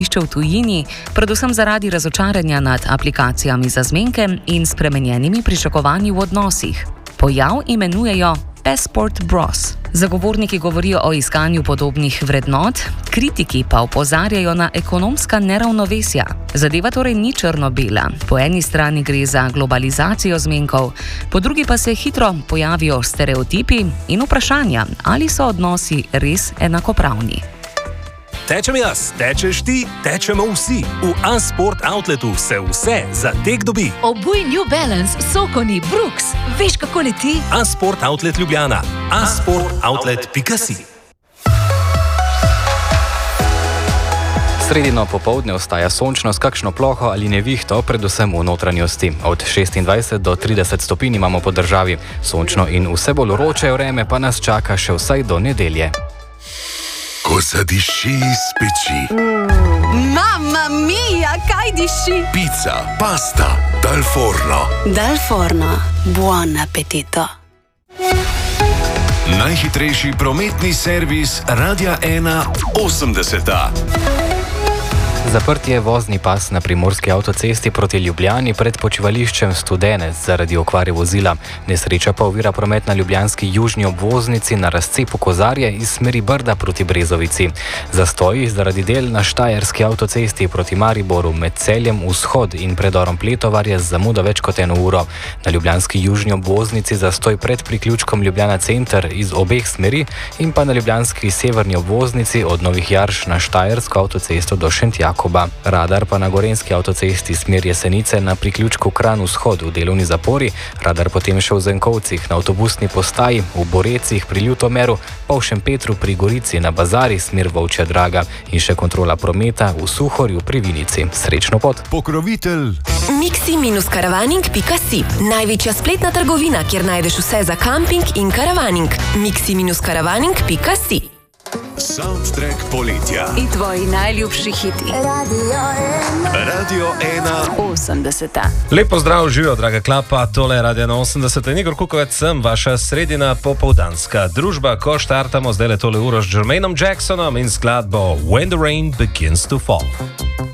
v tujini, predvsem zaradi razočaranja nad aplikacijami za zmenke in spremenjenimi pričakovanji v odnosih. Pojav imenujejo Passport Bros. Zagovorniki govorijo o iskanju podobnih vrednot, kritiki pa opozarjajo na ekonomska neravnovesja. Zadeva torej ni črno-bela. Po eni strani gre za globalizacijo zmenkov, po drugi pa se hitro pojavijo stereotipi in vprašanja, ali so odnosi res enakopravni. Tečem jaz, tečeš ti, tečemo vsi. V A-Sport Outletu se vse za tek dobi. Obuj New Balance, Sokoni, Brooks. Veš, kako leti? A-Sport Outlet Ljubljana. asportoutlet.si. Sredino popoldne ostaja sončno s kakšno ploho ali nevihto, predvsem v notranjosti. Od 26 do 30 stopinj imamo po državi. Sončno in vse bolj vroče vreme pa nas čaka še vsaj do nedelje. Ko zadiši iz peči. Mamma mia, kaj diši? Pica, pasta, dal forno. Dal forno, buon appetito. Najhitrejši prometni servis Radia 1 80. Zaprt je vozni pas na primorski avtocesti proti Ljubljani pred počivališčem Studenec zaradi okvare vozila. Nesreča pa ovira promet na ljubljanski južni obvoznici na razcepu Kozarje iz smeri Brda proti Brezovici. Zastoji zaradi del na štajerski avtocesti proti Mariboru med Celjem vzhod in predorom Pletovarje z zamudo več kot 1 uro. Na ljubljanski južni obvoznici zastoj pred priključkom Ljubljana center iz obeh smeri in pa na ljubljanski severni obvoznici od Novih Jarš na štajersko avtocesto do Šentjakoba. Radar pa na gorenski avtocesti smer Jesenice na priključku Kranj vzhod v delovni zapori, radar potem še v Zenkovcih na avtobusni postaji, v Borecih pri Ljutomeru, pa v Šempetru pri Gorici na Bazari smer Volčja Draga in še kontrola prometa v Suhorju pri Vinici. Srečno pot! Pokrovitelj Mixi-karavaning.si, največja spletna trgovina, kjer najdeš vse za kamping in karavaning. Mixi-karavaning.si. Soundtrack poletja. In tvoji najljubši hiti. Radio 1 80. Lep pozdrav, živijo, draga klapa, tole je Radio 80. Igor Kukovec sem, vaša sredina popoldanska družba, ko štartamo zdaj le tole uro z Jermainom Jacksonom in skladbo When the Rain Begins to Fall.